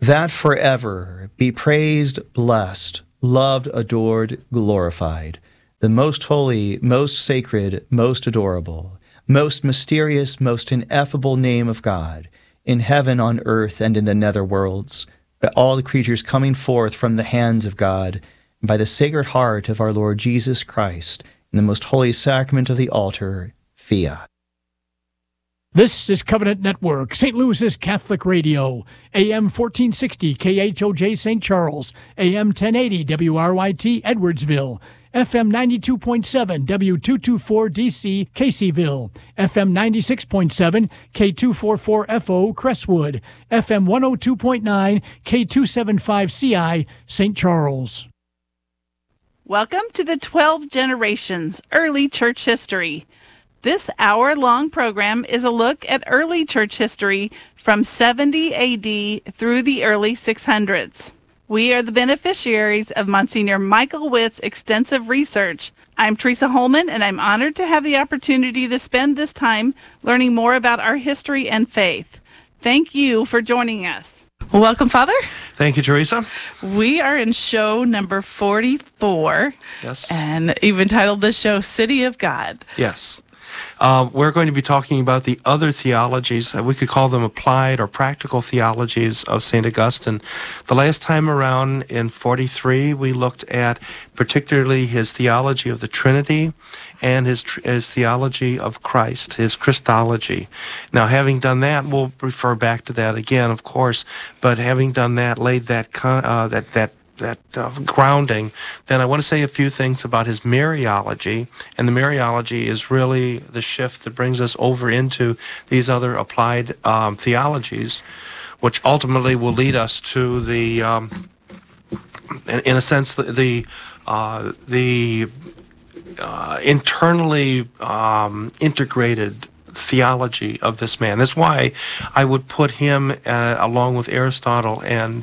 that forever be praised, blessed, loved, adored, glorified, the most holy, most sacred, most adorable, most mysterious, most ineffable name of God, in heaven, on earth, and in the nether worlds, by all the creatures coming forth from the hands of God, and by the Sacred Heart of our Lord Jesus Christ, in the most holy sacrament of the altar, Fiat. This is Covenant Network, St. Louis's Catholic Radio, AM 1460 KHOJ St. Charles, AM 1080 WRYT Edwardsville, FM 92.7 W224DC Caseyville, FM 96.7 K244FO Crestwood, FM 102.9 K275CI St. Charles. Welcome to the 12 Generations Early Church History. This hour-long program is a look at early church history from 70 AD through the early 600s. We are the beneficiaries of Monsignor Michael Witt's extensive research. I'm Teresa Holman, and I'm honored to have the opportunity to spend this time learning more about our history and faith. Thank you for joining us. Welcome, Father. Thank you, Teresa. We are in show number 44. Yes. And you've entitled the show City of God. Yes. We're going to be talking about the other theologies. We could call them applied or practical theologies of St. Augustine. The last time around in 43, we looked at particularly his theology of the Trinity and his theology of Christ, his Christology. Now, having done that, we'll refer back to that again, of course, but having done that, laid that grounding, then I want to say a few things about his Mariology, and the Mariology is really the shift that brings us over into these other applied theologies, which ultimately will lead us to the, in a sense, the internally integrated theology of this man. That's why I would put him along with Aristotle and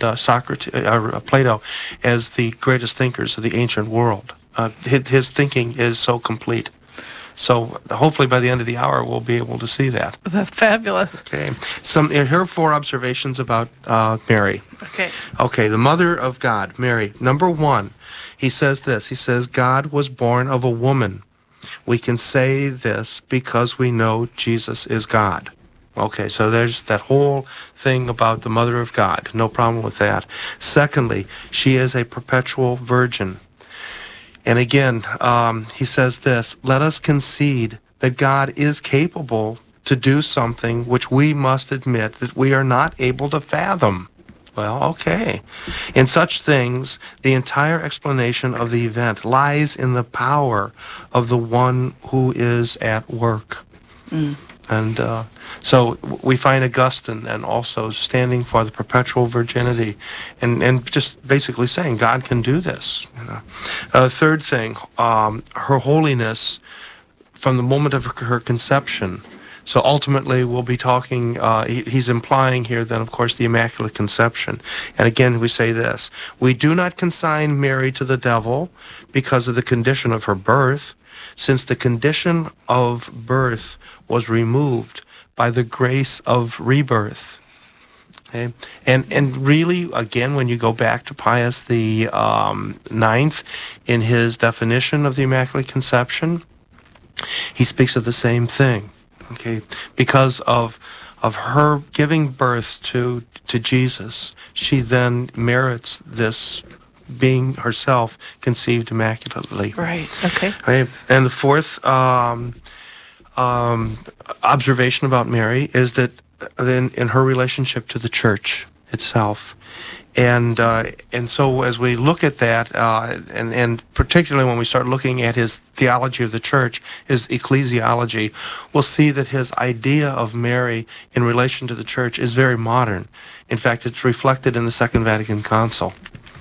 Plato as the greatest thinkers of the ancient world. His thinking is so complete. So hopefully by the end of the hour we'll be able to see that. That's fabulous. Okay. Here are 4 observations about Mary. Okay, the Mother of God, Mary. Number 1, he says this. He says, God was born of a woman. We can say this because we know Jesus is God. Okay, so there's that whole thing about the Mother of God. No problem with that. Secondly, she is a perpetual virgin. And again, he says this, let us concede that God is capable to do something which we must admit that we are not able to fathom. Well, okay. In such things, the entire explanation of the event lies in the power of the one who is at work. And so we find Augustine and also standing for the perpetual virginity and just basically saying God can do this. Third thing, her holiness from the moment of her conception. So ultimately, we'll be talking, he's implying here then, of course, the Immaculate Conception. And again, we say this, we do not consign Mary to the devil because of the condition of her birth, since the condition of birth was removed by the grace of rebirth. Okay? And really, again, when you go back to Pius the Ninth, in his definition of the Immaculate Conception, he speaks of the same thing. Okay, because of her giving birth to Jesus, she then merits this being herself conceived immaculately. Right. Okay. Right. And the fourth observation about Mary is that then in her relationship to the Church itself. And so as we look at that, and particularly when we start looking at his theology of the Church, his ecclesiology, we'll see that his idea of Mary in relation to the Church is very modern. In fact, it's reflected in the Second Vatican Council.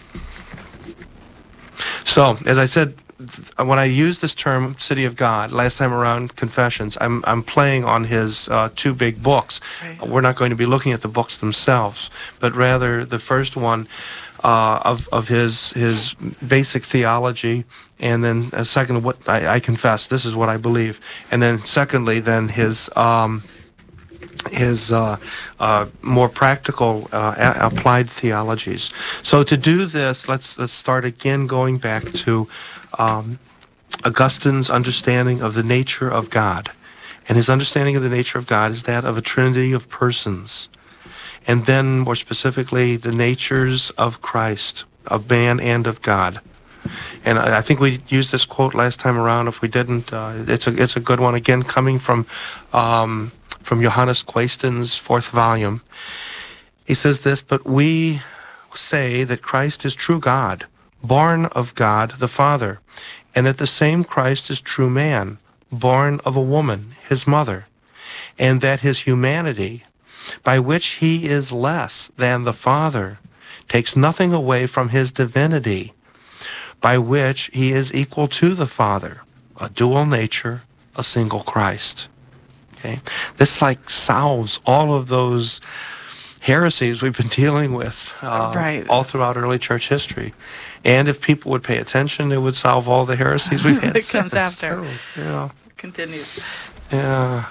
So, as I said, when I use this term, City of God, last time around, Confessions, I'm playing on his 2 big books. Right. We're not going to be looking at the books themselves, but rather the first one of his basic theology, and then second, what I confess, this is what I believe, and then secondly, then his more practical applied theologies. So to do this, let's start again going back to Augustine's understanding of the nature of God. And his understanding of the nature of God is that of a trinity of persons. And then more specifically, the natures of Christ, of man and of God. And I think we used this quote last time around. If we didn't, it's a good one. Again, coming from Johannes Quaestin's 4th volume. He says this, "But we say that Christ is true God, born of God the Father, and that the same Christ is true man, born of a woman, his mother, and that his humanity, by which he is less than the Father, takes nothing away from his divinity, by which he is equal to the Father, a dual nature, a single Christ." Okay? This solves all of those heresies we've been dealing with all throughout early church history. And if people would pay attention, it would solve all the heresies we've had It since. comes after. So, yeah. Continues. Yeah.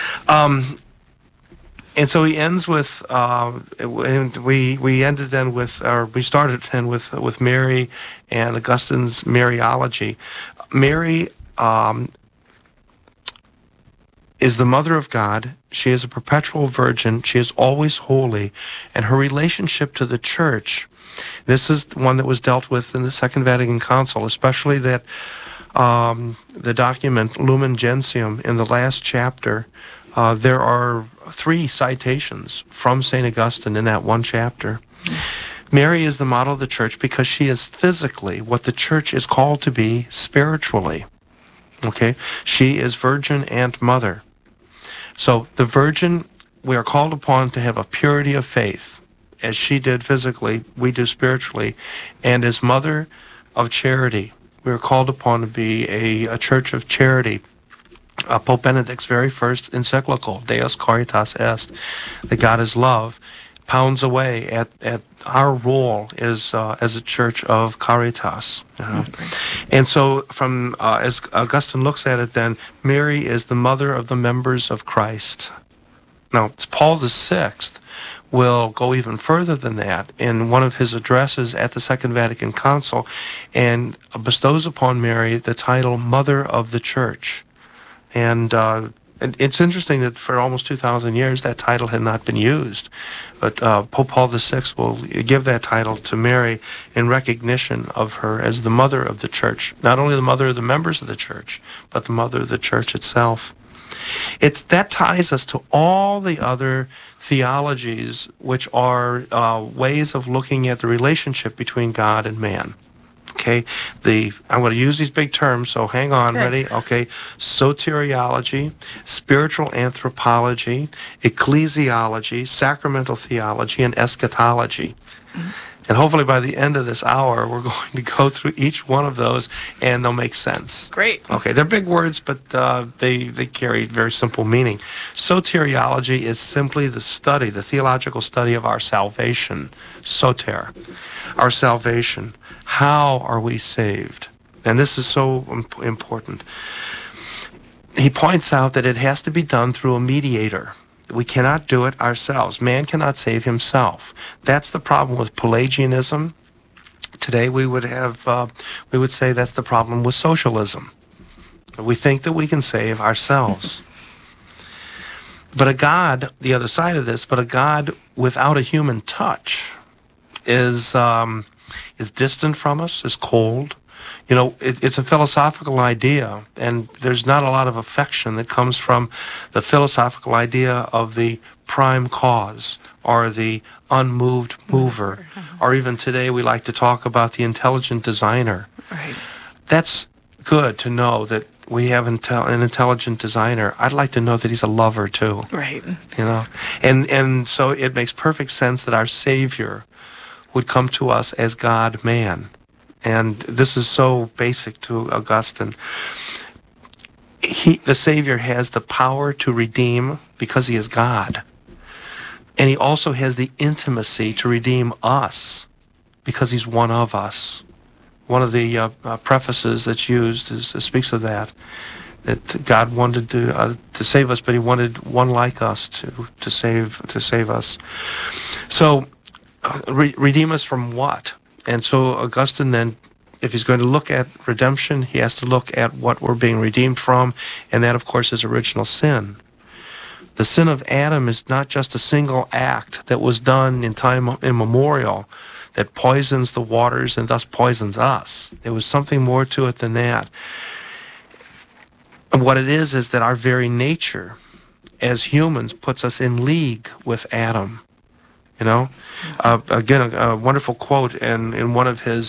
And so he ends with, and we ended then with, or we started then with Mary and Augustine's Mariology. Mary is the mother of God. She is a perpetual virgin. She is always holy. And her relationship to the church, this is one that was dealt with in the Second Vatican Council, especially that the document Lumen Gentium in the last chapter. There are 3 citations from St. Augustine in that one chapter. Mary is the model of the church because she is physically what the church is called to be spiritually. Okay? She is virgin and mother. So the virgin, we are called upon to have a purity of faith. As she did physically, we do spiritually. And as mother of charity, we are called upon to be a church of charity. Pope Benedict's very first encyclical, Deus Caritas Est, that God is love, pounds away at our role as a church of caritas. And so from as Augustine looks at it then, Mary is the mother of the members of Christ. Now, Paul VI will go even further than that in one of his addresses at the Second Vatican Council and bestows upon Mary the title Mother of the Church. And it's interesting that for almost 2,000 years that title had not been used. But Pope Paul VI will give that title to Mary in recognition of her as the mother of the church. Not only the mother of the members of the church, but the mother of the church itself. That ties us to all the other theologies which are ways of looking at the relationship between God and man. Okay, I'm going to use these big terms, so hang on, ready? Okay, soteriology, spiritual anthropology, ecclesiology, sacramental theology, and eschatology. Mm-hmm. And hopefully by the end of this hour, we're going to go through each one of those, and they'll make sense. Great. Okay, they're big words, but they carry very simple meaning. Soteriology is simply the theological study of our salvation. Soter, our salvation. How are we saved? And this is so important. He points out that it has to be done through a mediator. We cannot do it ourselves. Man cannot save himself. That's the problem with Pelagianism. Today we would say that's the problem with socialism. We think that we can save ourselves. But a God, the other side of this, but a God without a human touch is distant from us, is cold. You know, it's a philosophical idea, and there's not a lot of affection that comes from the philosophical idea of the prime cause or the unmoved mover, or even today we like to talk about the intelligent designer. Right. That's good to know that we have an intelligent designer. I'd like to know that he's a lover too. Right. You know, and so it makes perfect sense that our Savior would come to us as God-man. And this is so basic to Augustine. The Savior has the power to redeem because he is God. And he also has the intimacy to redeem us because he's one of us. One of the prefaces that's used speaks of that. that God wanted to save us, but He wanted one like us to save us. So, redeem us from what? And so Augustine then, if he's going to look at redemption, he has to look at what we're being redeemed from, and that, of course, is original sin. The sin of Adam is not just a single act that was done in time immemorial that poisons the waters and thus poisons us. There was something more to it than that. And what it is that our very nature as humans puts us in league with Adam. You know, again, a wonderful quote in one of his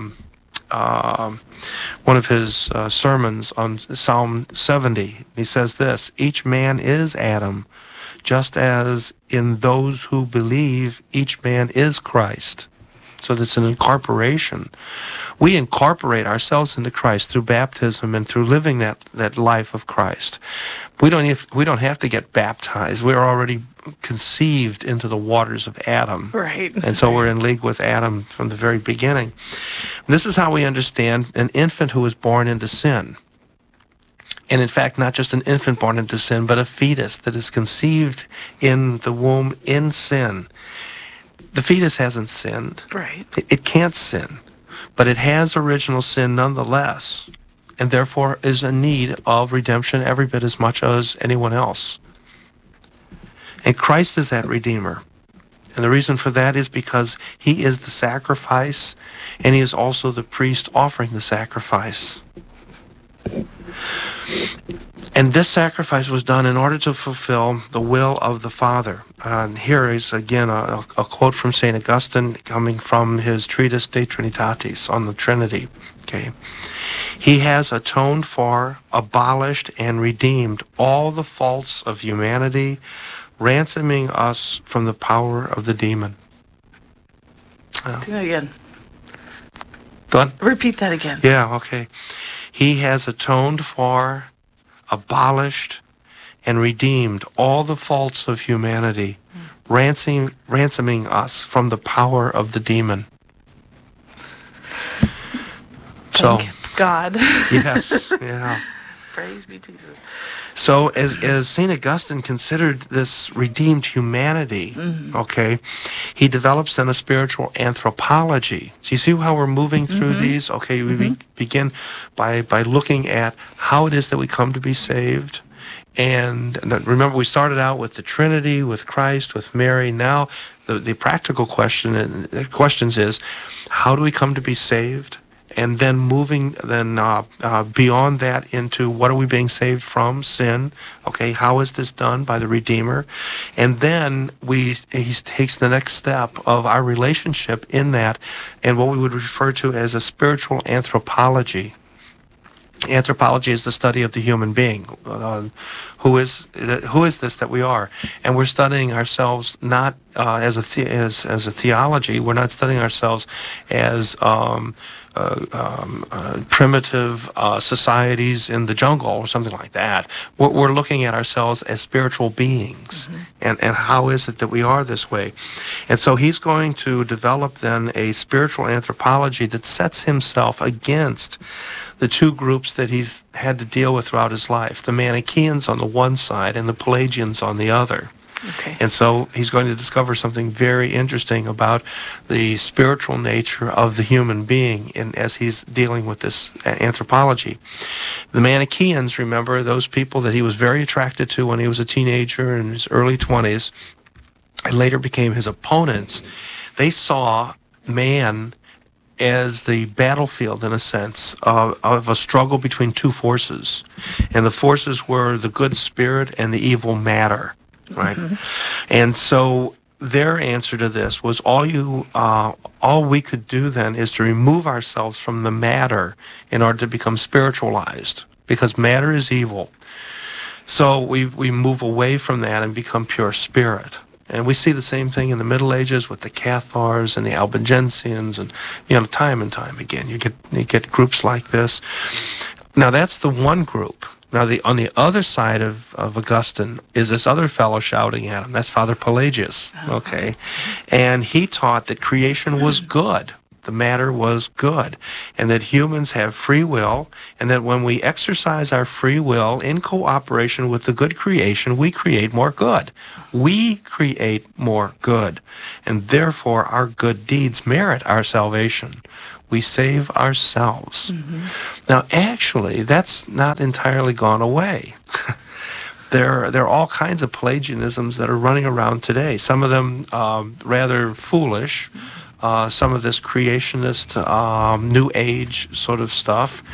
sermons on Psalm 70. He says this: "Each man is Adam, just as in those who believe, each man is Christ." So that's an incorporation. We incorporate ourselves into Christ through baptism and through living that life of Christ. We don't have to get baptized. We're already conceived into the waters of Adam. Right. And so we're in league with Adam from the very beginning. This is how we understand an infant who is born into sin. And in fact, not just an infant born into sin, but a fetus that is conceived in the womb in sin. The fetus hasn't sinned. Right. It can't sin, but it has original sin nonetheless, and therefore is in need of redemption every bit as much as anyone else. And Christ is that Redeemer. And the reason for that is because He is the sacrifice, and He is also the priest offering the sacrifice. And this sacrifice was done in order to fulfill the will of the Father. Here is, again, a quote from St. Augustine coming from his treatise De Trinitatis on the Trinity. Okay, "He has atoned for, abolished, and redeemed all the faults of humanity, ransoming us from the power of the demon." Do that again. Go on. Repeat that again. Yeah, okay. "He has atoned for, abolished, and redeemed all the faults of humanity, ransoming us from the power of the demon." Thank God. Yes, yeah. Praise be Jesus. So as St. Augustine considered this redeemed humanity, okay, he develops then a spiritual anthropology. So you see how we're moving through these? Okay, we begin by looking at how it is that we come to be saved. And remember, we started out with the Trinity, with Christ, with Mary. Now the practical questions is, how do we come to be saved? And then moving beyond that into what are we being saved from? Sin. Okay, how is this done by the Redeemer? And then he takes the next step of our relationship in that, and what we would refer to as a spiritual anthropology. Anthropology is the study of the human being. Who is this that we are? And we're studying ourselves not as a theology. We're not studying ourselves as primitive societies in the jungle or something like that. We're looking at ourselves as spiritual beings, and how is it that we are this way? And so he's going to develop then a spiritual anthropology that sets himself against the two groups that he's had to deal with throughout his life, the Manichaeans on the one side and the Pelagians on the other. Okay. And so he's going to discover something very interesting about the spiritual nature of the human being as he's dealing with this anthropology. The Manichaeans, remember, those people that he was very attracted to when he was a teenager in his early 20s, and later became his opponents. They saw man as the battlefield, in a sense, of a struggle between two forces. And the forces were the good spirit and the evil matter. Right, and so their answer to this was all we could do then is to remove ourselves from the matter in order to become spiritualized, because matter is evil. So we move away from that and become pure spirit. And we see the same thing in the Middle Ages with the Cathars and the Albigensians, and time and time again you get groups like this. Now that's the one group. Now, on the other side of Augustine is this other fellow shouting at him. That's Father Pelagius, okay? And he taught that creation was good. the matter was good, and that humans have free will, and that when we exercise our free will in cooperation with the good creation, we create more good. We create more good, and therefore our good deeds merit our salvation. We save ourselves. Now, actually, that's not entirely gone away. There are all kinds of Pelagianisms that are running around today. Some of them rather foolish. Some of this creationist, New Age sort of stuff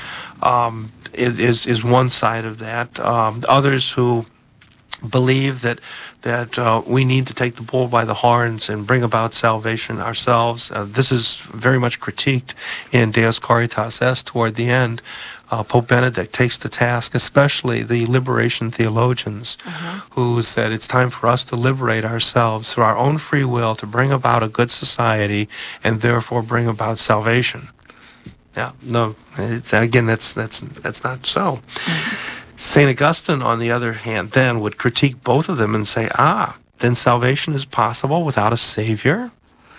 is one side of that. Others who believe that we need to take the bull by the horns and bring about salvation ourselves. This is very much critiqued in Deus Caritas Est toward the end. Pope Benedict takes to task, especially the liberation theologians, who said it's time for us to liberate ourselves through our own free will to bring about a good society and therefore bring about salvation. Yeah, no, again, that's not so. St. Augustine, on the other hand, then would critique both of them and say, then salvation is possible without a Savior?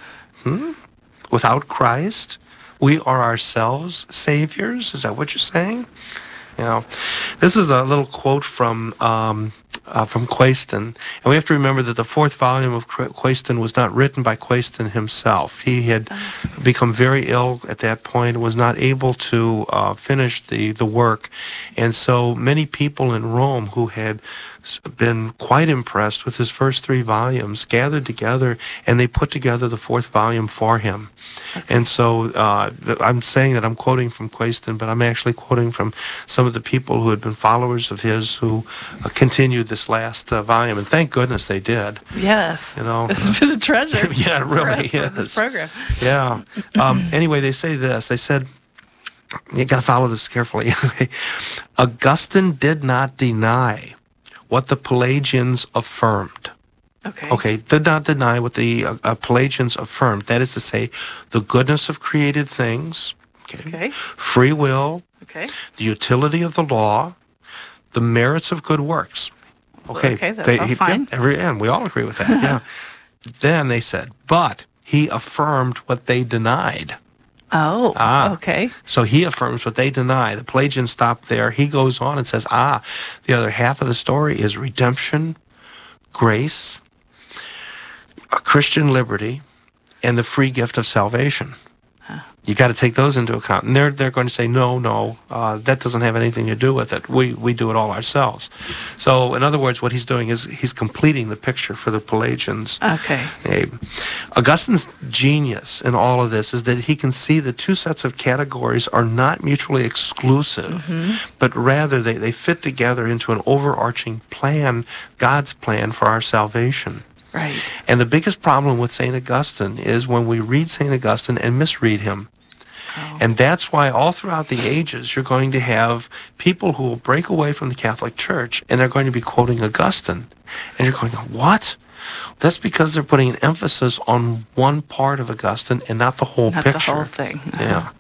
Without Christ? We are ourselves saviors? Is that what you're saying? You know, this is a little quote from Quaestin, and we have to remember that the fourth volume of Quaestin was not written by Quaestin himself. He had become very ill at that point, was not able to finish the work, and so many people in Rome who had been quite impressed with his first three volumes gathered together, and they put together the fourth volume for him. And so I'm saying that I'm quoting from Quaestin, but I'm actually quoting from some of the people who had been followers of his who continued this last volume, and thank goodness they did. Yes, you know, it's been a treasure. Yeah, it really is. This program. Yeah. Anyway, they say this. They said, you got to follow this carefully. Augustine did not deny what the Pelagians affirmed. Okay, did not deny what the Pelagians affirmed. That is to say, the goodness of created things, free will, the utility of the law, the merits of good works. Okay, that's all fine. And we all agree with that, yeah. Then they said, but he affirmed what they denied. Okay. So he affirms what they deny. The Pelagians stop there. He goes on and says, the other half of the story is redemption, grace, a Christian liberty, and the free gift of salvation. You got to take those into account. And they're going to say, no, that doesn't have anything to do with it. We do it all ourselves. So, in other words, what he's doing is he's completing the picture for the Pelagians. Okay. Augustine's genius in all of this is that he can see the two sets of categories are not mutually exclusive, but rather they fit together into an overarching plan, God's plan for our salvation. Right. And the biggest problem with St. Augustine is when we read St. Augustine and misread him. And that's why all throughout the ages you're going to have people who will break away from the Catholic Church and they're going to be quoting Augustine. And you're going, what? That's because they're putting an emphasis on one part of Augustine and not the whole picture. Not the whole thing. Yeah.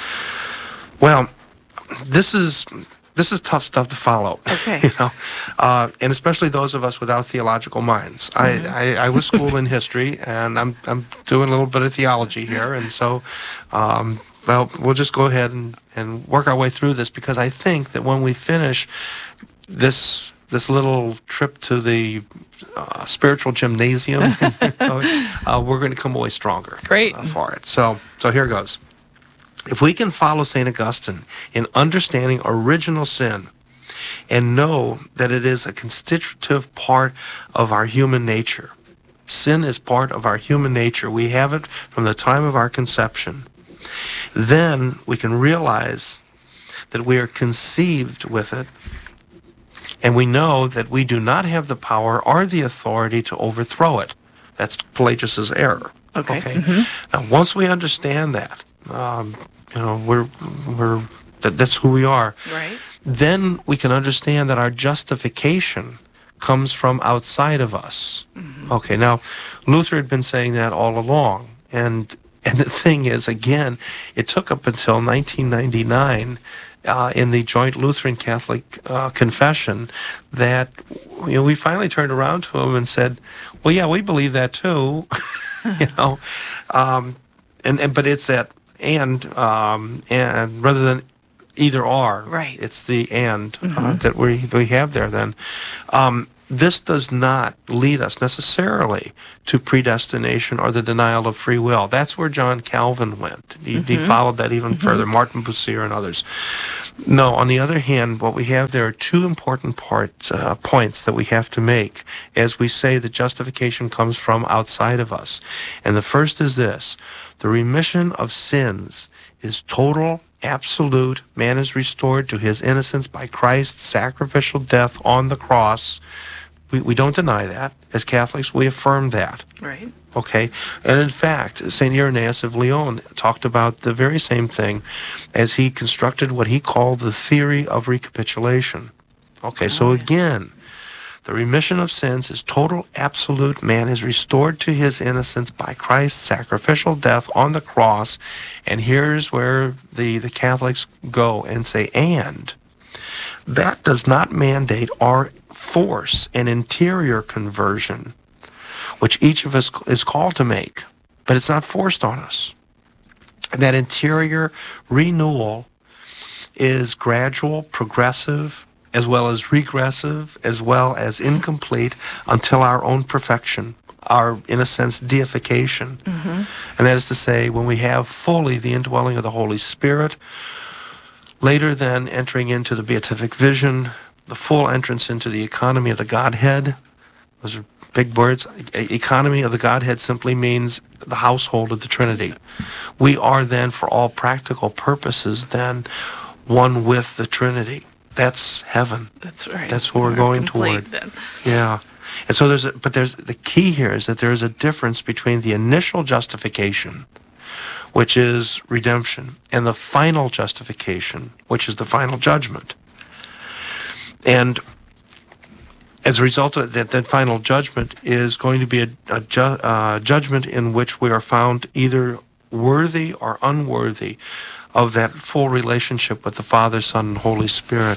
Well, this is tough stuff to follow. Okay. You know, and especially those of us without theological minds. I was schooled in history, and I'm doing a little bit of theology here, and so, well, we'll just go ahead and work our way through this, because I think that when we finish this little trip to the spiritual gymnasium, we're going to come away stronger. Great. For it. So here goes. If we can follow St. Augustine in understanding original sin and know that it is a constitutive part of our human nature, sin is part of our human nature, we have it from the time of our conception, then we can realize that we are conceived with it, and we know that we do not have the power or the authority to overthrow it. That's Pelagius's error. Okay. Now, once we understand that, that's who we are. Right. Then we can understand that our justification comes from outside of us. Okay. Now, Luther had been saying that all along, and the thing is, again, it took up until 1999. In the joint Lutheran Catholic Confession, that we finally turned around to him and said, "Well, yeah, we believe that too," but it's that and rather than either or. Right. It's the and that we have there then. This does not lead us necessarily to predestination or the denial of free will. That's where John Calvin went. He followed that even further, Martin Bucer and others. No, on the other hand, what we have there are two important points that we have to make as we say that justification comes from outside of us. And the first is this: the remission of sins is total, absolute. Man is restored to his innocence by Christ's sacrificial death on the cross. We don't deny that. As Catholics, we affirm that. Right. Okay? And in fact, St. Irenaeus of Lyon talked about the very same thing as he constructed what he called the theory of recapitulation. Okay, so again, the remission of sins is total, absolute. Man is restored to his innocence by Christ's sacrificial death on the cross. And here's where the Catholics go and say, and that does not mandate or force an interior conversion, which each of us is called to make, but it's not forced on us. And that interior renewal is gradual, progressive, as well as regressive, as well as incomplete until our own perfection, our, in a sense, deification. And that is to say, when we have fully the indwelling of the Holy Spirit, later then entering into the beatific vision, the full entrance into the economy of the Godhead. Those are big words. Economy of the Godhead simply means the household of the Trinity. We are then, for all practical purposes, then one with the Trinity. That's heaven. That's right. That's what we're going toward. Then. Yeah. And so there's the key here is that there is a difference between the initial justification, which is redemption, and the final justification, which is the final judgment. And as a result of that final judgment is going to be a judgment in which we are found either worthy or unworthy of that full relationship with the Father, Son, and Holy Spirit.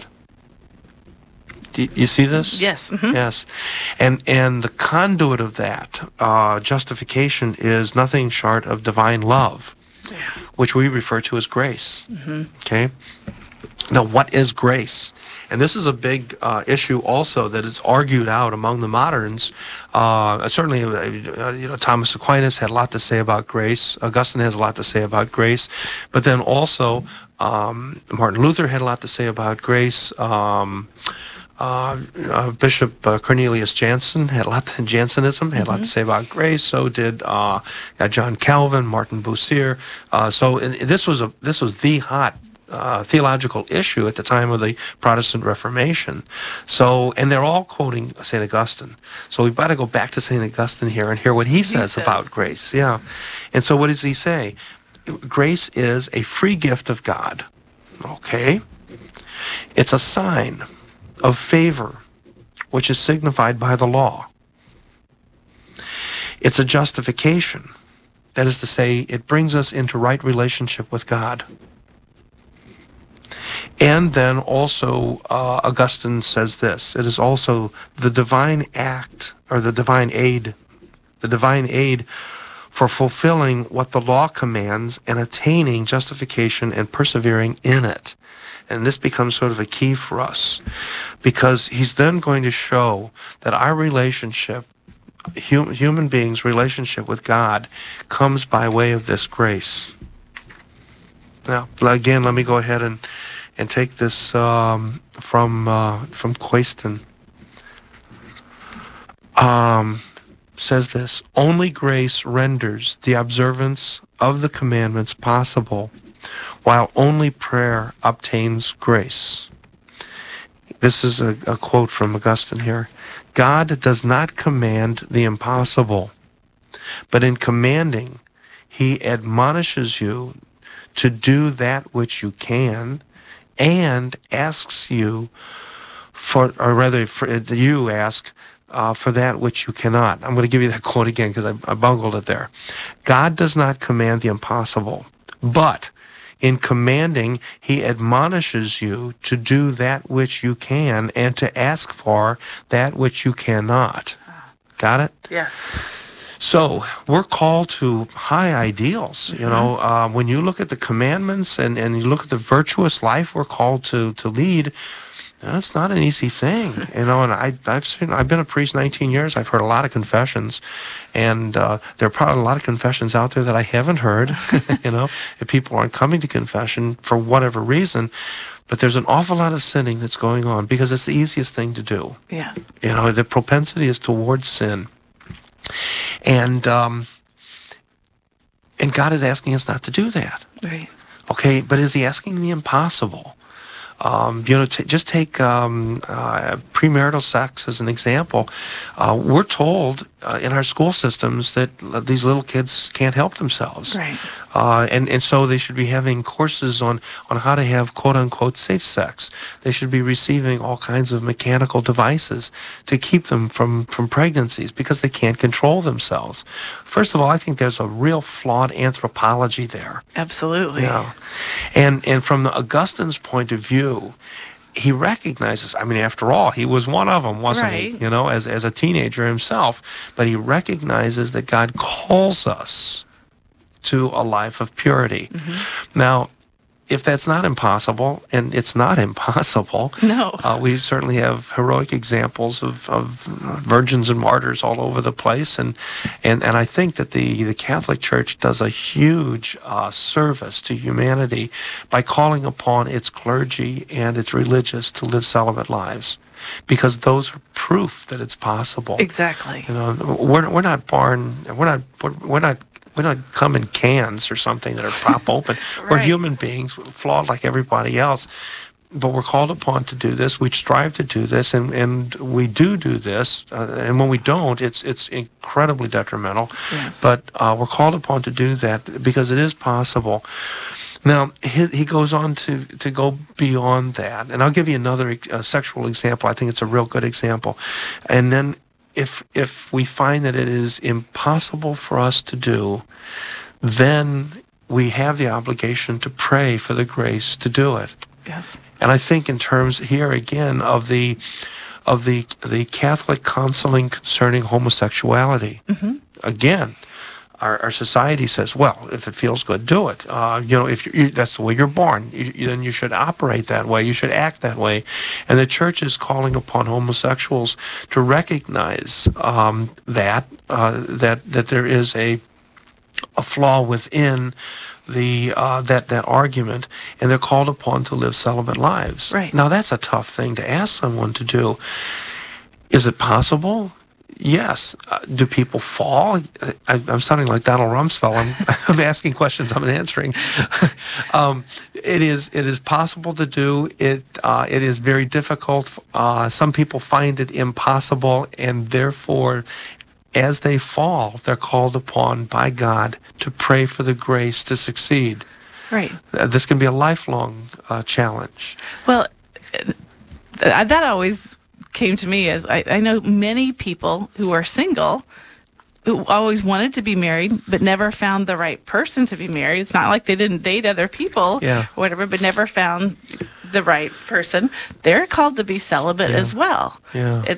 Do you see this? Yes. Yes. And the conduit of that justification is nothing short of divine love, which we refer to as grace. Okay? Now, what is grace? And this is a big issue also that is argued out among the moderns. Certainly, Thomas Aquinas had a lot to say about grace. Augustine has a lot to say about grace. But then also, Martin Luther had a lot to say about grace. Bishop Cornelius Jansen had a lot Jansenism had a lot to say about grace. So did John Calvin, Martin Bucer. This was the hot theological issue at the time of the Protestant Reformation. So, and they're all quoting St. Augustine. So we've got to go back to St. Augustine here and hear what he says about grace. Yeah. And so what does he say? Grace is a free gift of God. Okay. It's a sign of favor, which is signified by the law. It's a justification. That is to say, it brings us into right relationship with God. And then also, Augustine says this, it is also the divine act, or the divine aid for fulfilling what the law commands and attaining justification and persevering in it. And this becomes sort of a key for us, because he's then going to show that our relationship, human beings' relationship with God, comes by way of this grace. Now, again, let me go ahead and take this from Quayston. Says this: only grace renders the observance of the commandments possible, while only prayer obtains grace. This is a quote from Augustine here. God does not command the impossible, but in commanding, he admonishes you to do that which you can, and asks you for, or rather, you ask for that which you cannot. I'm going to give you that quote again because I bungled it there. God does not command the impossible, but in commanding, he admonishes you to do that which you can and to ask for that which you cannot. Got it? Yes. So we're called to high ideals. You know, when you look at the commandments and you look at the virtuous life we're called to lead, that's not an easy thing. You know, and I've been a priest 19 years. I've heard a lot of confessions, and there are probably a lot of confessions out there that I haven't heard. You know, if people aren't coming to confession for whatever reason. But there's an awful lot of sinning that's going on because it's the easiest thing to do. Yeah. You know, the propensity is towards sin. And God is asking us not to do that. Right. Okay, but is he asking the impossible? You know, just take premarital sex as an example. We're told in our school systems that these little kids can't help themselves. Right. And so they should be having courses on how to have quote-unquote safe sex. They should be receiving all kinds of mechanical devices to keep them from pregnancies because they can't control themselves. First of all, I think there's a real flawed anthropology there. Absolutely. Yeah. And from Augustine's point of view, he recognizes, I mean, after all, he was one of them, wasn't he? Right. You know, as a teenager himself. But he recognizes that God calls us to a life of purity. Now, if that's not impossible, and it's not impossible, No. We certainly have heroic examples of virgins and martyrs all over the place, and I think that the Catholic Church does a huge service to humanity by calling upon its clergy and its religious to live celibate lives, because those are proof that it's possible. Exactly. You know, we're not born. We don't come in cans or something that are pop open. We're Right. human beings, flawed like everybody else. But we're called upon to do this. We strive to do this, and we do this. And when we don't, it's incredibly detrimental. Yes. But we're called upon to do that because it is possible. Now, he goes on to go beyond that. And I'll give you another sexual example. I think it's a real good example. And then if we find that it is impossible for us to do, then we have the obligation to pray for the grace to do it. Yes. And I think in terms here again of the Catholic counseling concerning homosexuality, again, our society says, well, if it feels good, do it. You know, if that's the way you're born, then you should operate that way. You should act that way. And the Church is calling upon homosexuals to recognize that there is a flaw within the that argument, and they're called upon to live celibate lives. Right. Now, that's a tough thing to ask someone to do. Is it possible? Yes. Do people fall? I'm sounding like Donald Rumsfeld. I'm asking questions. I'm answering. It is possible to do. It is very difficult. Some people find it impossible, and therefore, as they fall, they're called upon by God to pray for the grace to succeed. Right. This can be a lifelong challenge. Well, that always came to me as I know many people who are single who always wanted to be married but never found the right person to be married. It's not like they didn't date other people or whatever, but never found the right person. They're called to be celibate as well. Yeah.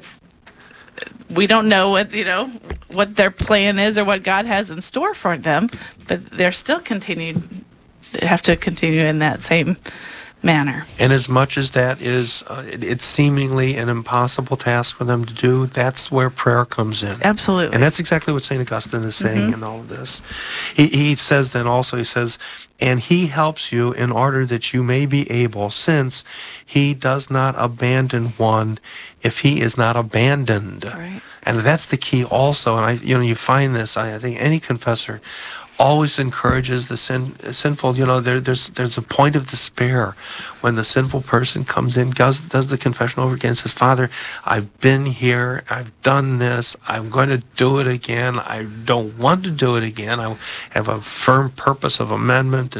We don't know what their plan is or what God has in store for them, but they're still have to continue in that same manner. And as much as that is, it's seemingly an impossible task for them to do, that's where prayer comes in. Absolutely. And that's exactly what St. Augustine is saying in all of this. He says then also, he says, and he helps you in order that you may be able, since he does not abandon one if he is not abandoned. Right. And that's the key also. And you find this, I think any confessor always encourages the sinful. There's a point of despair when the sinful person comes in, does the confession over again, says, Father, I've been here, I've done this, I'm going to do it again, I don't want to do it again, I have a firm purpose of amendment,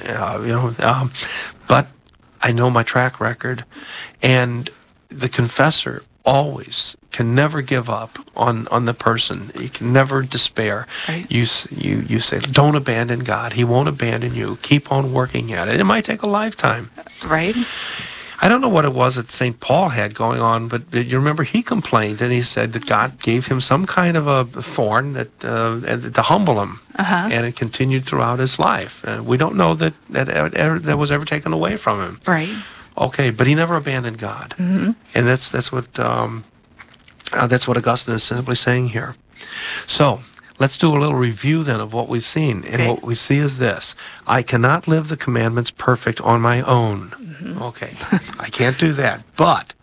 but I know my track record. And the confessor always can never give up on the person. You can never despair. Right. You say, don't abandon God. He won't abandon you. Keep on working at it. It might take a lifetime. Right. I don't know what it was that St. Paul had going on, but you remember he complained, and he said that God gave him some kind of a thorn that to humble him, and it continued throughout his life. We don't know that was ever taken away from him. Right. Okay, but he never abandoned God, and that's what Augustine is simply saying here. So let's do a little review then of what we've seen. And what we see is this: I cannot live the commandments perfect on my own. Okay, I can't do that. But